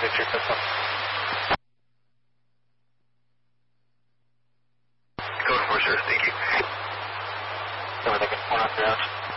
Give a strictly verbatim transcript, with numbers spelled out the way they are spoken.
Victor, Tesla. Code four, sir. Thank you. So we're looking for one off ground.